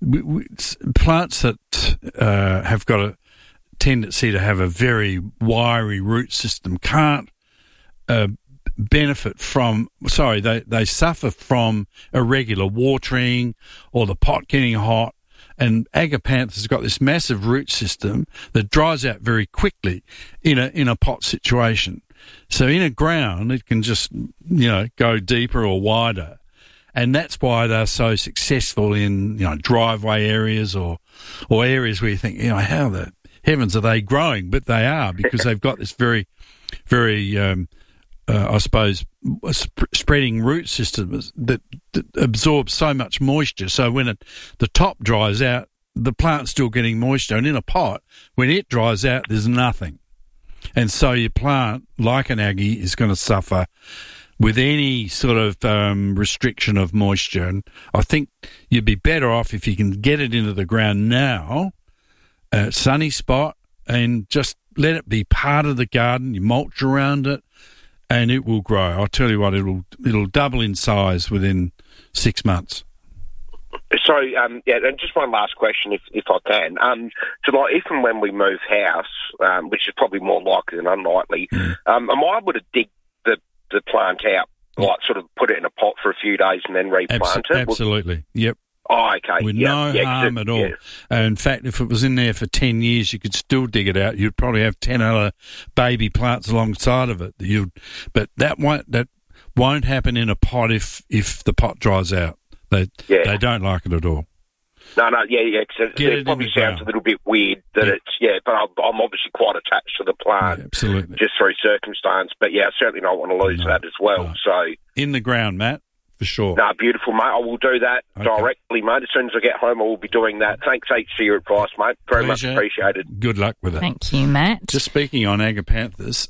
plants that have got a tendency to have a very wiry root system can't benefit from, they suffer from irregular watering or the pot getting hot. And Agapanthus got this massive root system that dries out very quickly in a pot situation. So in a ground, it can just, go deeper or wider. And that's why they're so successful in, driveway areas or areas where you think, how the heavens are they growing? But they are, because they've got this very, very, spreading root system that absorbs so much moisture. So when the top dries out, the plant's still getting moisture. And in a pot, when it dries out, there's nothing. And so your plant, like an Aggie, is going to suffer with any sort of restriction of moisture. And I think you'd be better off if you can get it into the ground now, sunny spot, and just let it be part of the garden. You mulch around it, and it will grow. I'll tell you what, it'll double in size within 6 months. Sorry, and just one last question, if I can. So, like, if and when we move house, which is probably more likely than unlikely, am I able to dig the plant out, like sort of put it in a pot for a few days and then replant it? Absolutely, yep. Oh, okay. With no harm at all. Yeah. In fact, if it was in there for 10 years, you could still dig it out. You'd probably have 10 other baby plants alongside of it. But that won't happen in a pot if the pot dries out. They don't like it at all. No, it probably sounds a little bit weird that but I'm obviously quite attached to the plant, absolutely, just through circumstance. But I certainly don't want to lose that as well. No. So in the ground, Matt, for sure. No, beautiful, mate. I will do that directly, mate. As soon as I get home, I will be doing that. Thanks, H, for your advice, mate. Very much appreciated. Good luck with it. Thank you, Matt. Just speaking on Agapanthus,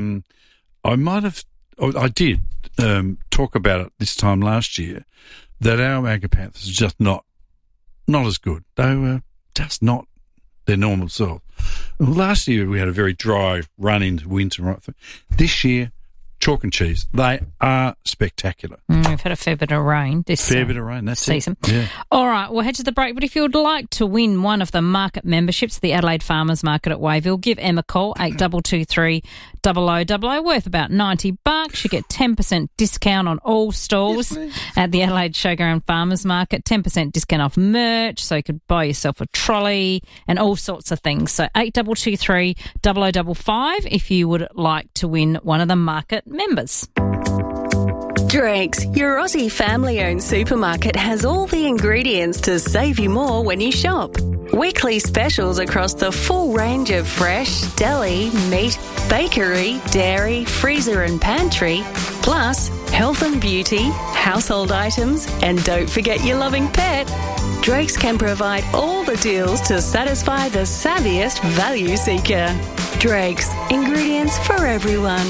I did talk about it this time last year, that our Agapanthus is just not as good. They were just not their normal self. Last year we had a very dry run into winter. Right? This year, chalk and cheese. They are spectacular. We've had a fair bit of rain this season. Yeah. All right, we'll head to the break. But if you would like to win one of the market memberships, the Adelaide Farmers Market at Wayville, give Emma a call, 8223 0000, worth about $90. You get 10% discount on all stalls at the Adelaide Showground Farmers Market, 10% discount off merch, so you could buy yourself a trolley and all sorts of things. So 8223 0055 if you would like to win one of the market members. Drake's, your Aussie family-owned supermarket, has all the ingredients to save you more when you shop. Weekly specials across the full range of fresh, deli, meat, bakery, dairy, freezer and pantry, plus health and beauty, household items, and don't forget your loving pet. Drake's can provide all the deals to satisfy the savviest value seeker. Drake's, ingredients for everyone.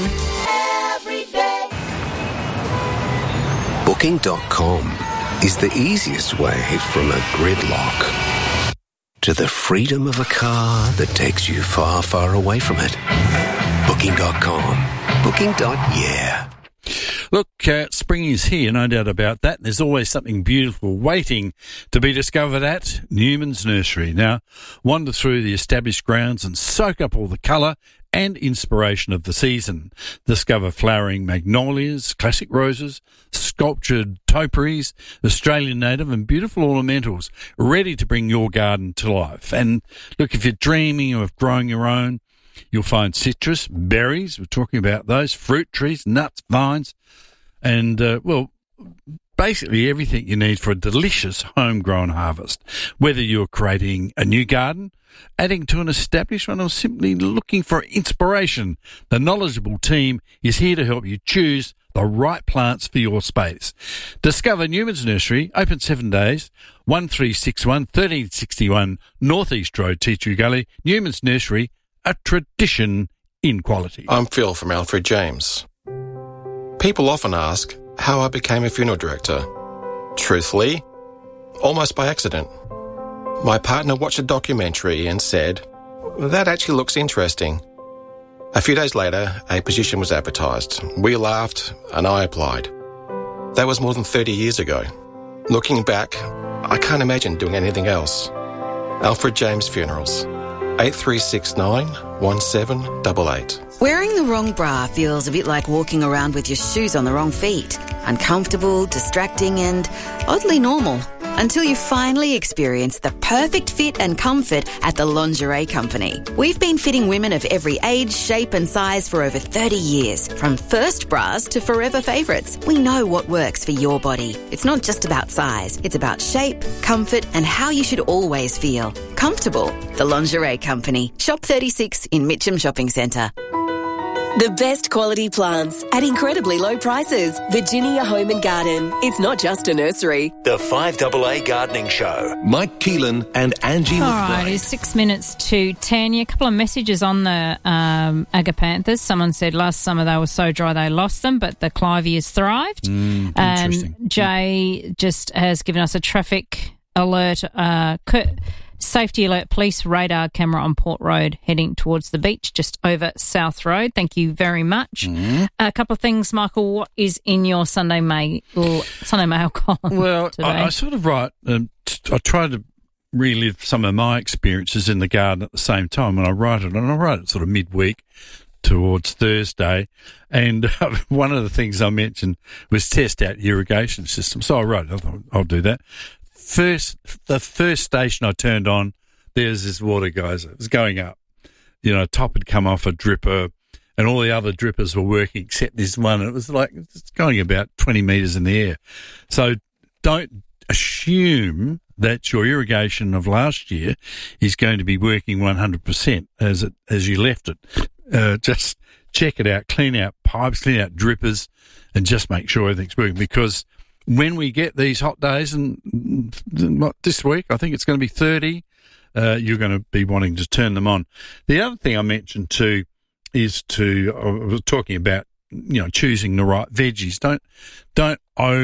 Booking.com is the easiest way from a gridlock to the freedom of a car that takes you far, far away from it. Booking.com. Booking.yeah. Look, spring is here, no doubt about that. There's always something beautiful waiting to be discovered at Newman's Nursery. Now, wander through the established grounds and soak up all the colour and inspiration of the season. Discover flowering magnolias, classic roses, sculptured topiaries, Australian native and beautiful ornamentals ready to bring your garden to life. And look, if you're dreaming of growing your own, you'll find citrus, berries, we're talking about those, fruit trees, nuts, vines, and, basically everything you need for a delicious homegrown harvest. Whether you're creating a new garden, adding to an established one, or simply looking for inspiration, the knowledgeable team is here to help you choose the right plants for your space. Discover Newman's Nursery, open 7 days, 1361 1361 North East Road, Tea Tree Gully. Newman's Nursery, a tradition in quality. I'm Phil from Alfred James. People often ask how I became a funeral director. Truthfully, almost by accident. My partner watched a documentary and said, "That actually looks interesting." A few days later, a position was advertised. We laughed and I applied. That was more than 30 years ago. Looking back, I can't imagine doing anything else. Alfred James Funerals. 8369 1788. Wearing the wrong bra feels a bit like walking around with your shoes on the wrong feet. Uncomfortable, distracting and oddly normal. Until you finally experience the perfect fit and comfort at the Lingerie Company. We've been fitting women of every age, shape and size for over 30 years. From first bras to forever favourites, we know what works for your body. It's not just about size, it's about shape, comfort and how you should always feel. Comfortable. The Lingerie Company. Shop 36 in Mitcham Shopping Centre. The best quality plants at incredibly low prices. Virginia Home and Garden. It's not just a nursery. The 5AA Gardening Show. Mike Keelan and Angie All McBride. right, it's 6 minutes to 10. A couple of messages on the agapanthus. Someone said last summer they were so dry they lost them, but the Clivias thrived. Interesting. And Jay just has given us a traffic alert, safety alert, police radar camera on Port Road heading towards the beach, just over South Road. Thank you very much. A couple of things, Michael. What is in your Sunday Mail column? Well, today? I sort of write, I try to relive some of my experiences in the garden at the same time when I write it, and I write it sort of midweek towards Thursday. And one of the things I mentioned was test out irrigation system. So I wrote it. I thought I'll do that. The first station I turned on, there's this water geyser. It was going up. You know, top had come off a dripper and all the other drippers were working except this one. And it was like, it's going about 20 metres in the air. So don't assume that your irrigation of last year is going to be working 100% as you left it. Just check it out, clean out pipes, clean out drippers, and just make sure everything's working, because when we get these hot days, and this week, I think it's going to be 30, you're going to be wanting to turn them on. The other thing I mentioned too is I was talking about, choosing the right veggies. Don't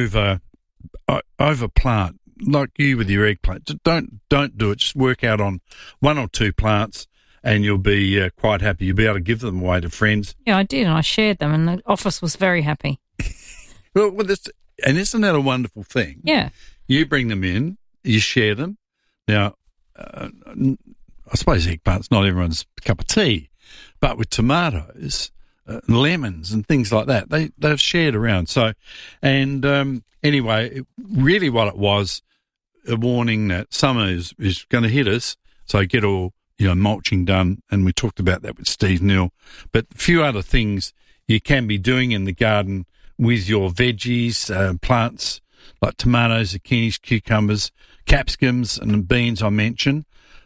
over plant like you with your eggplant. Don't do it. Just work out on one or two plants, and you'll be quite happy. You'll be able to give them away to friends. Yeah, I did, and I shared them, and the office was very happy. Well, and isn't that a wonderful thing? Yeah. You bring them in, you share them. Now, I suppose eggplant's not everyone's cup of tea, but with tomatoes, lemons and things like that, they've shared around. So, and anyway, really what it was, a warning that summer is going to hit us, so get all, mulching done, and we talked about that with Steve Neal. But a few other things you can be doing in the garden with your veggies, plants like tomatoes, zucchinis, cucumbers, capsicums and beans I mentioned.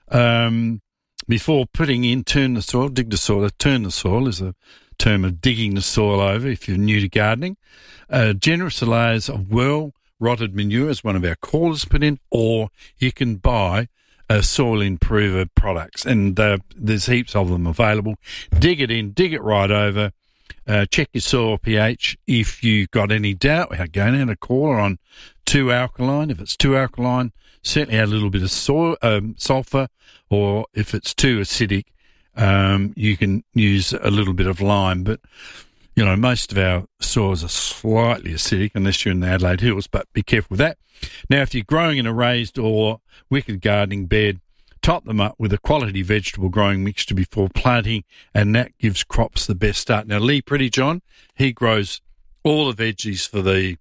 Before putting in, turn the soil, dig the soil. Turn the soil is a term of digging the soil over if you're new to gardening. Generous layers of well-rotted manure is one of our callers put in, or you can buy soil improver products, and there's heaps of them available. Dig it in, dig it right over. Check your soil pH. If you've got any doubt, we're going out a caller on too alkaline. If it's too alkaline, certainly add a little bit of sulfur, or if it's too acidic, you can use a little bit of lime. But, most of our soils are slightly acidic unless you're in the Adelaide Hills, but be careful with that. Now, if you're growing in a raised or wicked gardening bed, top them up with a quality vegetable growing mixture before planting, and that gives crops the best start. Now, Lee Prettyjohn, he grows all the veggies for the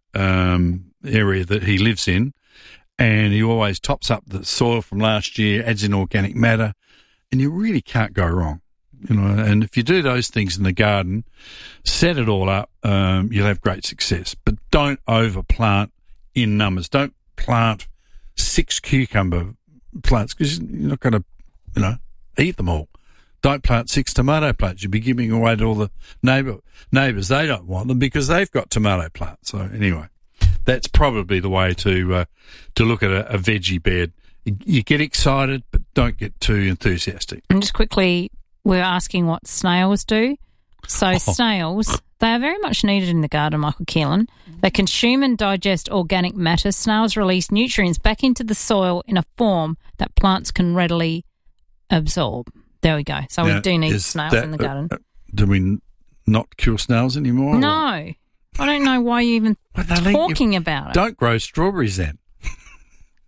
area that he lives in, and he always tops up the soil from last year, adds in organic matter, and you really can't go wrong. And if you do those things in the garden, set it all up, you'll have great success. But don't overplant in numbers. Don't plant 6 cucumber plants, because you're not going to, eat them all. Don't plant 6 tomato plants. You'll be giving away to all the neighbours. They don't want them because they've got tomato plants. So anyway, that's probably the way to look at a veggie bed. You get excited, but don't get too enthusiastic. And just quickly, we're asking what snails do. So snails, they are very much needed in the garden, Michael Keelan. They consume and digest organic matter. Snails release nutrients back into the soil in a form that plants can readily absorb. There we go. So we do need snails in the garden. Do we not kill snails anymore? No. I don't know why you're even talking about it. Don't grow strawberries then.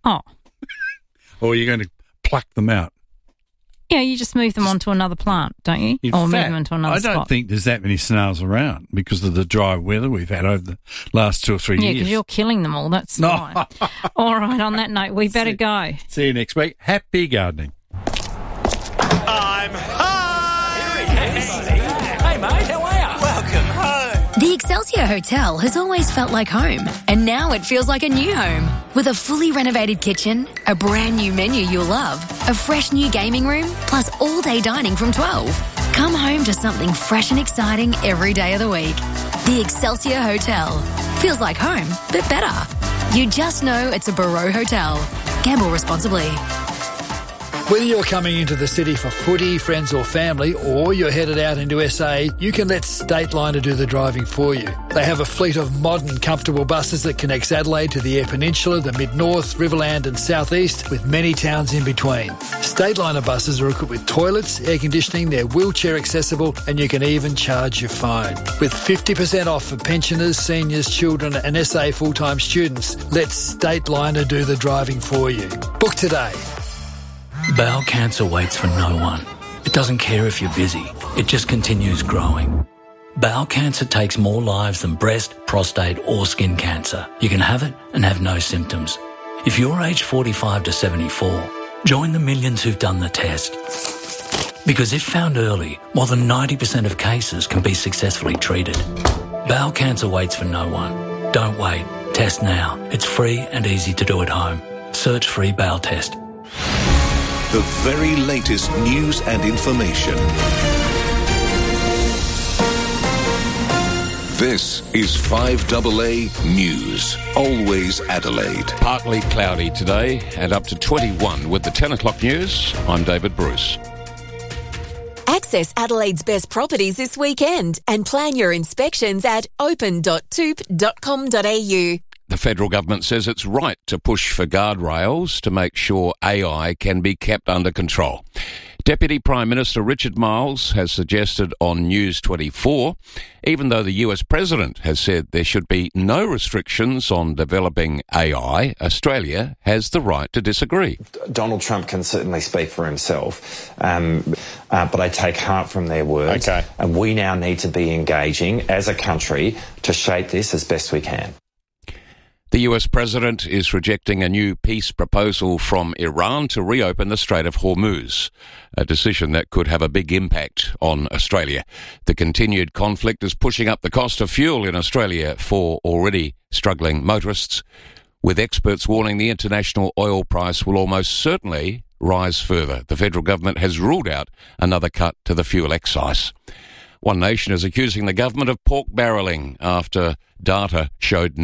Oh. Or you're going to pluck them out? Yeah, you just move them onto another plant, don't you? Move them into another spot. I don't think there's that many snails around because of the dry weather we've had over the last 2 or 3 years. Yeah, because you're killing them all. That's fine. All right, on that note, we better go. See you next week. Happy gardening. I'm home! Hey, mate, how are you? Welcome home. The Excelsior Hotel has always felt like home, and now it feels like a new home. With a fully renovated kitchen, a brand new menu you'll love, a fresh new gaming room, plus all-day dining from 12. Come home to something fresh and exciting every day of the week. The Excelsior Hotel. Feels like home, but better. You just know it's a Barreau Hotel. Gamble responsibly. Whether you're coming into the city for footy, friends or family, or you're headed out into SA, you can let Stateliner do the driving for you. They have a fleet of modern, comfortable buses that connects Adelaide to the Eyre Peninsula, the Mid-North, Riverland and South East, with many towns in between. Stateliner buses are equipped with toilets, air conditioning, they're wheelchair accessible, and you can even charge your phone. With 50% off for pensioners, seniors, children and SA full-time students, let Stateliner do the driving for you. Book today. Bowel cancer waits for no one. It doesn't care if you're busy. It just continues growing. Bowel cancer takes more lives than breast, prostate or skin cancer. You can have it and have no symptoms. If you're aged 45 to 74, join the millions who've done the test. Because if found early, more than 90% of cases can be successfully treated. Bowel cancer waits for no one. Don't wait. Test now. It's free and easy to do at home. Search free bowel test. The very latest news and information. This is 5AA News. Always Adelaide. Partly cloudy today and up to 21 with the 10 o'clock news. I'm David Bruce. Access Adelaide's best properties this weekend and plan your inspections at open.toop.com.au. The federal government says it's right to push for guardrails to make sure AI can be kept under control. Deputy Prime Minister Richard Marles has suggested on News 24, even though the US President has said there should be no restrictions on developing AI, Australia has the right to disagree. Donald Trump can certainly speak for himself, but I take heart from their words. Okay. And we now need to be engaging as a country to shape this as best we can. The US President is rejecting a new peace proposal from Iran to reopen the Strait of Hormuz, a decision that could have a big impact on Australia. The continued conflict is pushing up the cost of fuel in Australia for already struggling motorists, with experts warning the international oil price will almost certainly rise further. The federal government has ruled out another cut to the fuel excise. One Nation is accusing the government of pork barrelling after data showed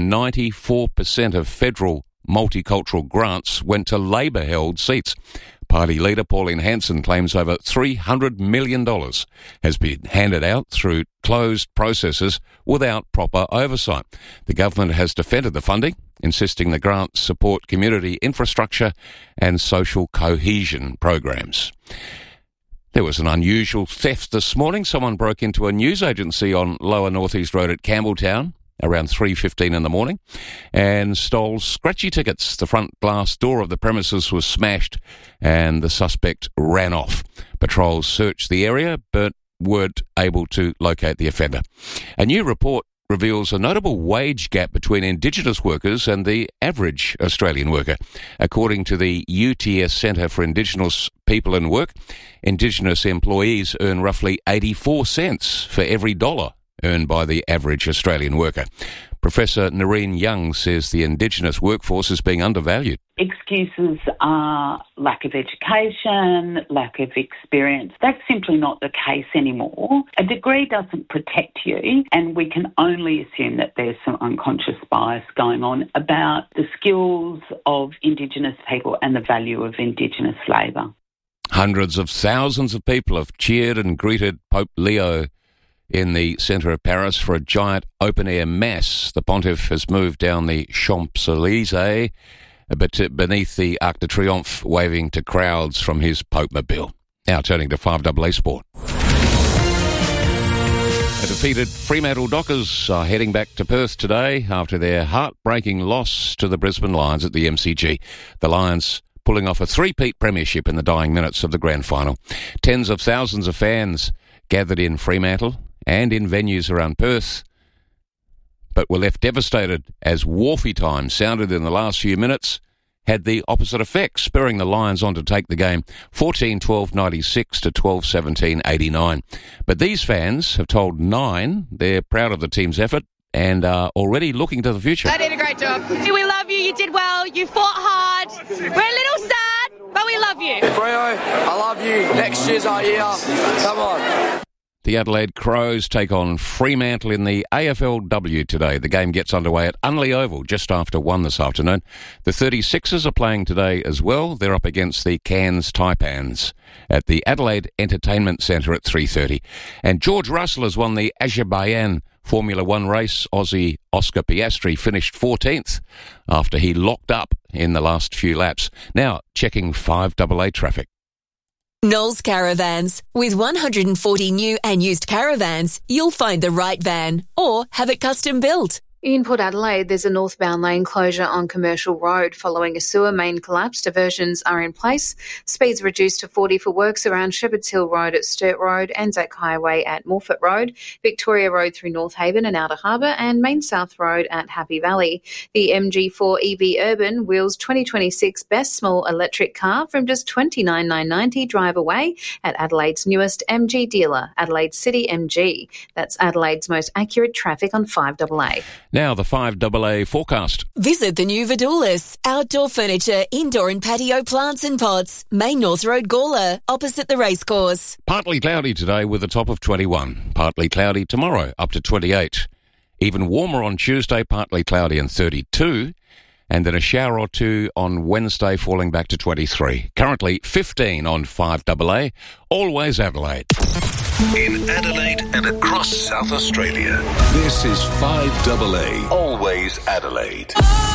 94% of federal multicultural grants went to Labor-held seats. Party leader Pauline Hanson claims over $300 million has been handed out through closed processes without proper oversight. The government has defended the funding, insisting the grants support community infrastructure and social cohesion programs. There was an unusual theft this morning. Someone broke into a news agency on Lower North East Road at Campbelltown around 3:15 in the morning and stole scratchy tickets. The front glass door of the premises was smashed and the suspect ran off. Patrols searched the area but weren't able to locate the offender. A new report reveals a notable wage gap between Indigenous workers and the average Australian worker. According to the UTS Centre for Indigenous People and Work, Indigenous employees earn roughly 84 cents for every dollar earned by the average Australian worker. Professor Noreen Young says the Indigenous workforce is being undervalued. Excuses are lack of education, lack of experience. That's simply not the case anymore. A degree doesn't protect you, and we can only assume that there's some unconscious bias going on about the skills of Indigenous people and the value of Indigenous labour. Hundreds of thousands of people have cheered and greeted Pope Leo in the centre of Paris for a giant open-air mass. The pontiff has moved down the Champs-Élysées, but beneath the Arc de Triomphe, waving to crowds from his Pope-mobile. Now turning to 5AA Sport. The defeated Fremantle Dockers are heading back to Perth today after their heartbreaking loss to the Brisbane Lions at the MCG. The Lions pulling off a three-peat premiership in the dying minutes of the grand final. Tens of thousands of fans gathered in Fremantle and in venues around Perth, but were left devastated as Wharfie time sounded in the last few minutes had the opposite effect, spurring the Lions on to take the game 14-12-96 to 12-17-89. But these fans have told Nine they're proud of the team's effort and are already looking to the future. They did a great job. We love you. You did well. You fought hard. We're a little sad, but we love you. Freo, I love you. Next year's our year. Come on. The Adelaide Crows take on Fremantle in the AFLW today. The game gets underway at Unley Oval just after 1 this afternoon. The 36ers are playing today as well. They're up against the Cairns Taipans at the Adelaide Entertainment Centre at 3:30. And George Russell has won the Azerbaijan Formula One race. Aussie Oscar Piastri finished 14th after he locked up in the last few laps. Now, checking 5AA traffic. Knowles Caravans. With 140 new and used caravans, you'll find the right van or have it custom built. In Port Adelaide, there's a northbound lane closure on Commercial Road following a sewer main collapse. Diversions are in place. Speeds reduced to 40 for works around Shepherds Hill Road at Sturt Road, Anzac Highway at Morfett Road, Victoria Road through North Haven and Outer Harbour, and Main South Road at Happy Valley. The MG4 EV Urban wheels 2026 best small electric car from just $29,990 drive away at Adelaide's newest MG dealer, Adelaide City MG. That's Adelaide's most accurate traffic on 5AA. Now the 5AA forecast. Visit the new Vidoulis. Outdoor furniture, indoor and patio plants and pots. Main North Road, Gawler, opposite the racecourse. Partly cloudy today with a top of 21. Partly cloudy tomorrow, up to 28. Even warmer on Tuesday, partly cloudy and 32. And then a shower or two on Wednesday, falling back to 23. Currently 15 on 5AA. Always Adelaide. In Adelaide and across South Australia, this is 5AA. Always Adelaide.